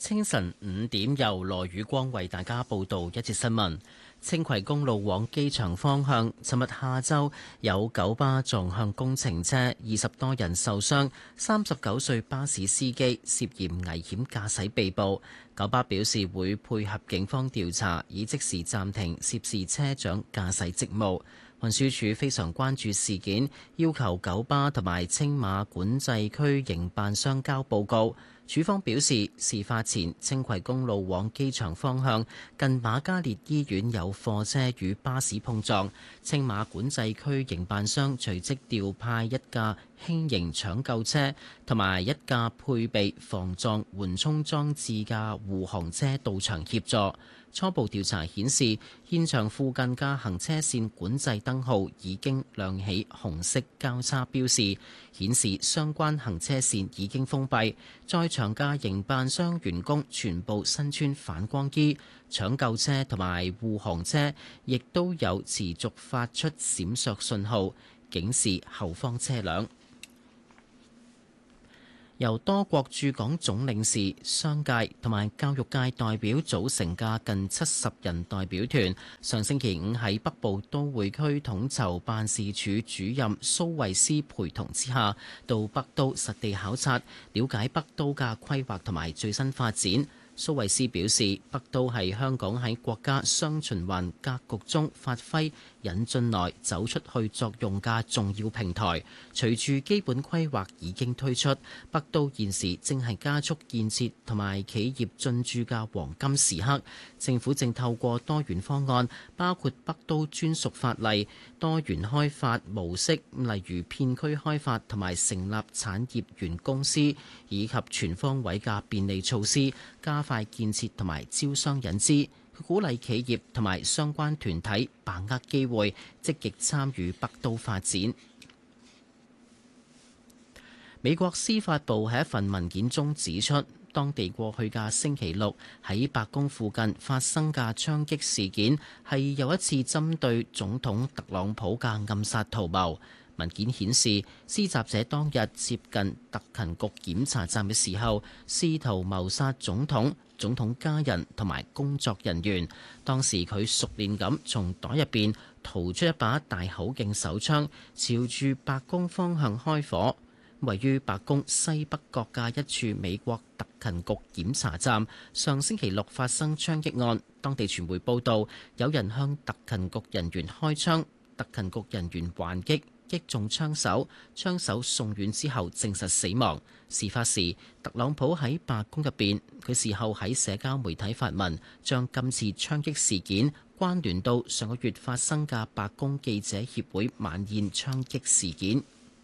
清晨5點，由羅宇光為大家報道一節新聞。青葵公路往機場方向，尋日下晝有九巴撞向工程車，20多人受傷。39歲巴士司機涉嫌危險駕駛被捕。九巴表示會配合警方調查，已即時暫停涉事車長駕駛職務。運輸署非常關注事件，要求九巴同埋青馬管制區營辦商交報告。署方表示，事發前青葵公路往機場方向近瑪嘉烈醫院有貨車與巴士碰撞，青馬管制區營辦商隨即調派一架輕型搶救車同埋一架配備防撞緩衝裝置嘅護航車到場協助。初步調查顯示，現場附近嘅行車線管制燈號已經亮起紅色交叉標示，顯示相關行車線已經封閉。在場嘅營辦商員工全部身穿反光衣，搶救車同埋護航車亦都有持續發出閃爍信號，警示後方車輛。由多國駐港總領事、商界同埋教育界代表組成嘅近70人代表團，上星期五喺北部都會區統籌辦事處主任蘇慧斯陪同之下，到北都實地考察，了解北都嘅規劃同埋最新發展。蘇慧斯表示，北都係香港喺國家雙循環格局中發揮引進來走出去作用嘅重要平台。隨住基本規劃已經推出，北都現時正係加速建設同埋企業進駐嘅黃金時刻。政府正透過多元方案，包括北都專屬法例、多元開發模式，例如片區開發同埋成立產業園公司，以及全方位嘅便利措施，加快建設同埋招商引資。佢鼓勵企業同埋相關團體把握機會，積極參與北都發展。美國司法部喺一份文件中指出，當地過去嘅星期六喺白宮附近發生嘅槍擊事件係又一次針對總統特朗普嘅暗殺圖謀。文件顯示，施襲者當日接近特勤局檢查站嘅時候，試圖謀殺總統、總統家人同埋工作人員。當時佢熟練咁從袋入邊掏出一把大口徑手槍，朝住白宮方向開火。位於白宮西北角嘅一處美國特勤局檢查站，上星期六發生槍擊案。當地傳媒報道，有人向特勤局人員開槍，特勤局人員還擊，擊中槍手，槍手送院之後證實死亡。事發時，特朗普喺白宮入邊，佢事後喺社交媒體發文，將今次槍擊事件關聯到上個月發生嘅白宮記者協會晚宴槍擊事件。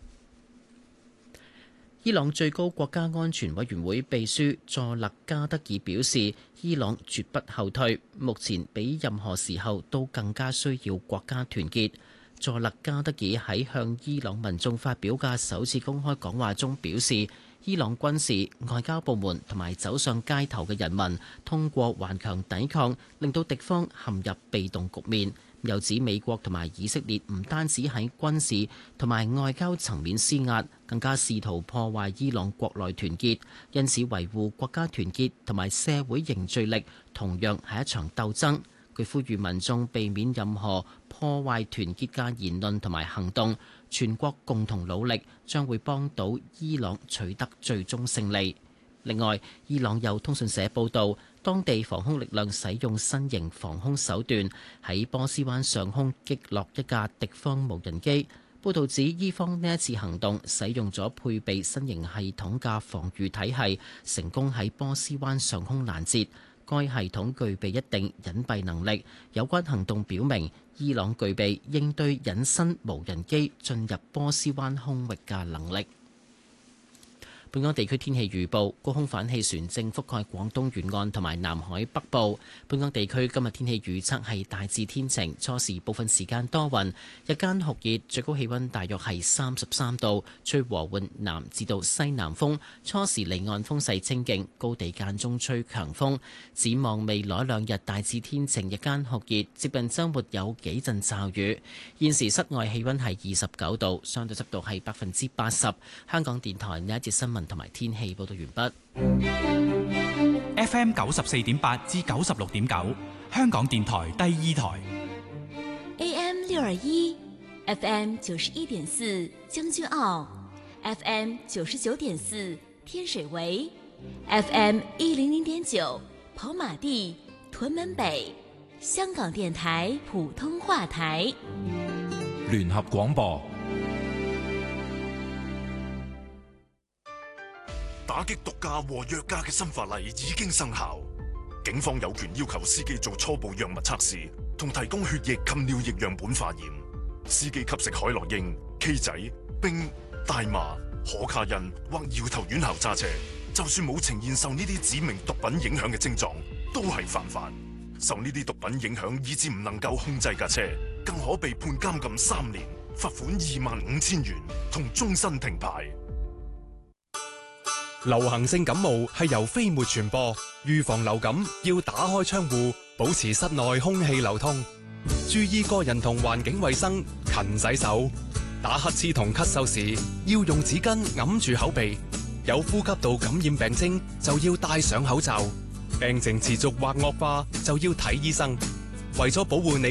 伊朗最高國家安全委員會秘書佐勒加德爾表示，伊朗絕不後退，目前比任何時候都更加需要國家團結。佐勒加德爾喺向伊朗民眾發表嘅首次公開講話中表示，伊朗軍事、外交部門同埋走上街頭嘅人民，通過頑強抵抗，令到敵方陷入被動局面。又指美國同埋以色列唔單止喺軍事同埋外交層面施壓，更加試圖破壞伊朗國內團結，因此維護國家團結同埋社會凝聚力同樣係一場鬥爭。佢呼籲民眾避免任何破壞團結嘅言論同埋行動，全國共同努力將會幫到伊朗取得最終勝利。另外，伊朗有通訊社報道，當地防空力量使用新型防空手段，喺波斯灣上空擊落一架敵方無人機。報道指，伊方呢一次行動使用咗配備新型系統嘅防禦體系，成功喺波斯灣上空攔截。該系統具備一定隱蔽能力。有關行動表明，伊朗具備應對隱身無人機進入波斯灣空域嘅能力。本港地區天氣預報，高空反氣旋正覆蓋廣東沿岸同埋南海北部。本港地區今日天氣預測係大致天晴，初時部分時間多雲，日間酷熱，最高氣溫大約係33度，吹和緩南至到西南風，初時離岸風勢清勁，高地間中吹強風。展望未來兩日大致天晴，日間酷熱，接近週末有幾陣驟雨。現時室外氣溫係29度，相對濕度係80%。香港電台呢一節新聞聞同埋天氣報道完畢。 FM 94.8至96.9，香港電台第二台。 AM 621 FM 91.4將軍澳 FM 99.4天水圍 FM 100.9跑馬地屯門北，香港電台普通話台。 聯合廣播。 打擊毒駕和藥駕嘅新法例已經生效，警方有權要求司機做初步藥物測試，同提供血液及尿液樣本化驗。司機吸食海洛因、K 仔、冰、大麻、可卡因或搖頭丸後揸車，就算冇呈現受呢啲指明毒品影響嘅症狀，都係犯法。受呢啲毒品影響以致唔能夠控制架車，更可被判監禁3年、罰款25,000元同終身停牌。 流行性感冒係由飛沫傳播，預防流感要打開窗戶，保持室內空氣流通，注意個人同環境衛生，勤洗手。打乞嗤同咳嗽時要用紙巾揞住口鼻，有呼吸道感染病徵就要戴上口罩，病情持續或惡化就要睇醫生。為咗保護你